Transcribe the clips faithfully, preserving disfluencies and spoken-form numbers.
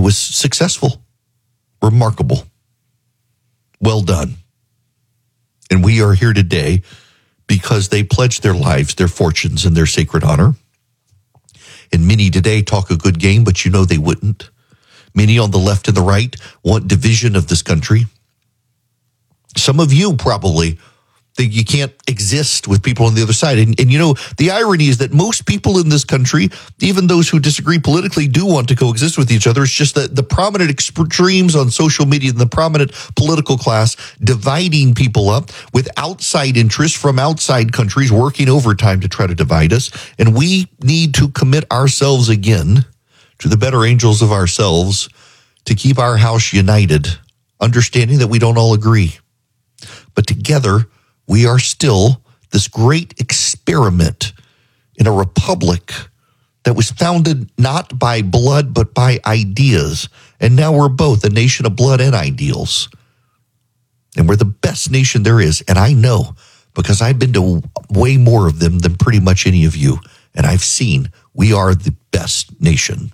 was successful, remarkable, well done. And we are here today because they pledged their lives, their fortunes, and their sacred honor. And many today talk a good game, but you know they wouldn't. Many on the left and the right want division of this country. Some of you probably think you can't exist with people on the other side. And, and you know, the irony is that most people in this country, even those who disagree politically, do want to coexist with each other. It's just that the prominent extremes on social media and the prominent political class dividing people up with outside interests from outside countries working overtime to try to divide us. And we need to commit ourselves again to the better angels of ourselves to keep our house united, understanding that we don't all agree. But together, we are still this great experiment in a republic that was founded not by blood, but by ideas. And now we're both a nation of blood and ideals. And we're the best nation there is. And I know, because I've been to way more of them than pretty much any of you. And I've seen we are the best nation.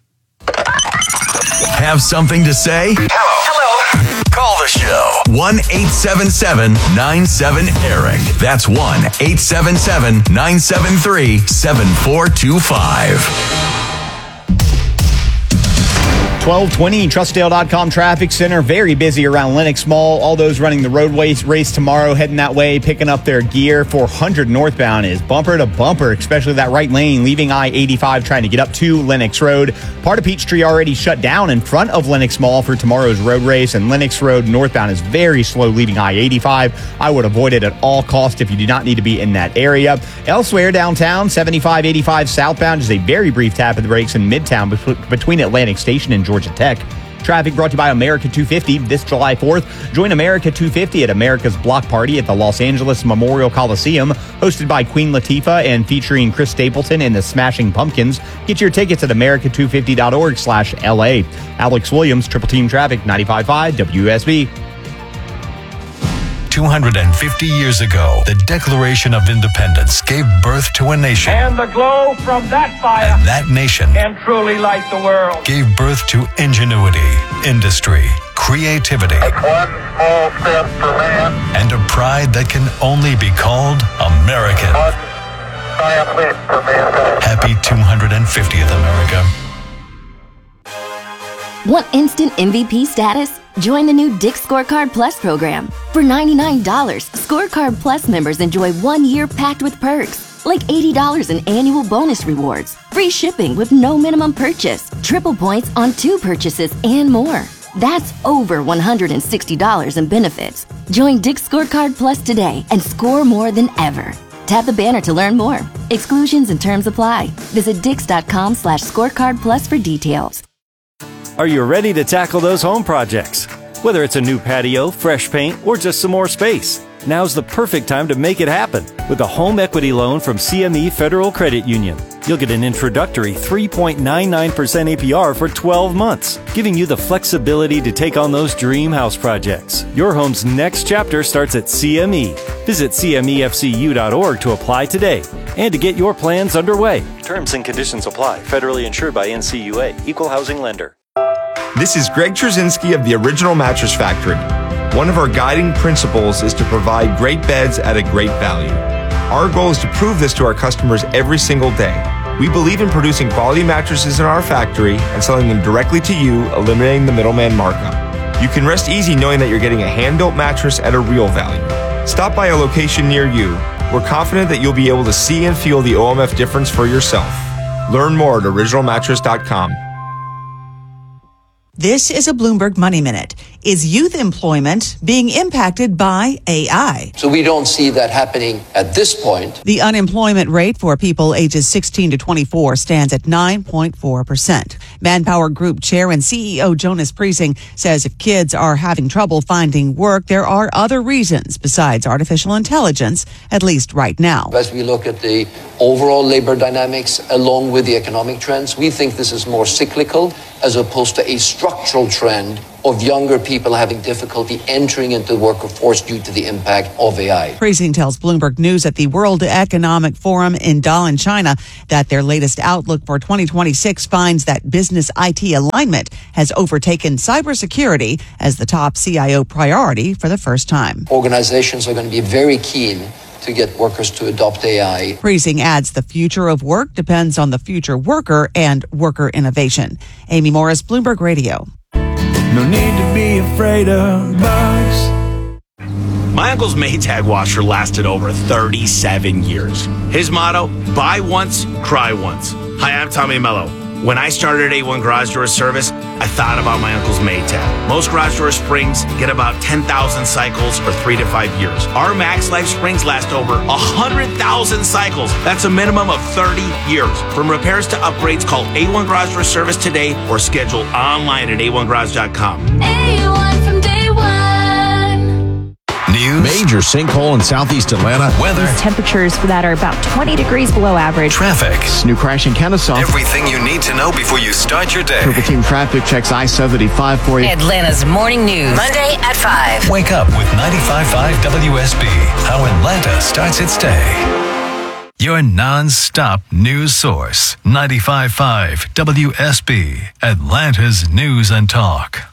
Have something to say? Hello. Hello. Call the show. one eight seven seven nine seven Eric. That's one eight seven seven nine seven three seven four two five. twelve twenty Trussdale dot com Traffic Center. Very busy around Lenox Mall. All those running the roadway race tomorrow heading that way, picking up their gear. four hundred northbound is bumper to bumper, especially that right lane, leaving I eighty-five trying to get up to Lenox Road. Part of Peachtree already shut down in front of Lenox Mall for tomorrow's road race, and Lenox Road northbound is very slow leaving I eighty-five. I would avoid it at all costs if you do not need to be in that area. Elsewhere downtown, seventy-five eighty-five southbound is a very brief tap of the brakes in Midtown between Atlantic Station and Georgia Tech. Traffic brought to you by America two fifty this July fourth. Join America two fifty at America's Block Party at the Los Angeles Memorial Coliseum, hosted by Queen Latifah and featuring Chris Stapleton and the Smashing Pumpkins. Get your tickets at america two fifty dot org slash L A. Alex Williams, Triple Team Traffic, ninety-five point five W S B. two hundred fifty years ago, the Declaration of Independence gave birth to a nation. And the glow from that fire And that nation can truly light the world. Gave birth to ingenuity, industry, creativity, Take one small step for man, and a pride that can only be called American. one giant leap for mankind. Happy two hundred fiftieth, America. Want instant M V P status? Join the new Dick's Scorecard Plus program. For ninety-nine dollars, Scorecard Plus members enjoy one year packed with perks, like eighty dollars in annual bonus rewards, free shipping with no minimum purchase, triple points on two purchases, and more. That's over one hundred sixty dollars in benefits. Join Dick's Scorecard Plus today and score more than ever. Tap the banner to learn more. Exclusions and terms apply. Visit dix.com slash scorecard plus for details. Are you ready to tackle those home projects? Whether it's a new patio, fresh paint, or just some more space, now's the perfect time to make it happen with a home equity loan from C M E Federal Credit Union. You'll get an introductory three point nine nine percent A P R for twelve months, giving you the flexibility to take on those dream house projects. Your home's next chapter starts at C M E. Visit C M E F C U dot org to apply today and to get your plans underway. Terms and conditions apply. Federally insured by N C U A. Equal housing lender. This is Greg Trzynski of the Original Mattress Factory. One of our guiding principles is to provide great beds at a great value. Our goal is to prove this to our customers every single day. We believe in producing quality mattresses in our factory and selling them directly to you, eliminating the middleman markup. You can rest easy knowing that you're getting a hand-built mattress at a real value. Stop by a location near you. We're confident that you'll be able to see and feel the O M F difference for yourself. Learn more at original mattress dot com. This is a Bloomberg Money Minute. Is youth employment being impacted by A I? So we don't see that happening at this point. The unemployment rate for people ages sixteen to twenty-four stands at nine point four percent. Manpower Group Chair and C E O Jonas Priesing says if kids are having trouble finding work, there are other reasons besides artificial intelligence, at least right now. As we look at the overall labor dynamics along with the economic trends, we think this is more cyclical as opposed to a structural trend of younger people having difficulty entering into the workforce due to the impact of A I. Priesing tells Bloomberg News at the World Economic Forum in Dalian, China, that their latest outlook for twenty twenty-six finds that business I T alignment has overtaken cybersecurity as the top C I O priority for the first time. Organizations are going to be very keen to get workers to adopt A I. Priesing adds the future of work depends on the future worker and worker innovation. Amy Morris, Bloomberg Radio. No need to be afraid of bugs. My uncle's Maytag washer lasted over thirty-seven years. His motto, buy once, cry once. Hi, I'm Tommy Mello. When I started A one Garage Door Service, I thought about my uncle's Maytag. Most garage door springs get about ten thousand cycles or three to five years. Our Max Life springs last over one hundred thousand cycles. That's a minimum of thirty years. From repairs to upgrades, call A one Garage Door Service today or schedule online at A one garage dot com. A one from day one. News. Major sinkhole in southeast Atlanta. Weather. Temperatures that are about twenty degrees below average. Traffic. New crash in Kennesaw. Everything you need to know before you start your day. Purple Team Traffic checks I seventy-five for you. Atlanta's morning news. Monday at five. Wake up with ninety-five point five W S B. How Atlanta starts its day. Your non-stop news source. ninety-five point five W S B. Atlanta's News and Talk.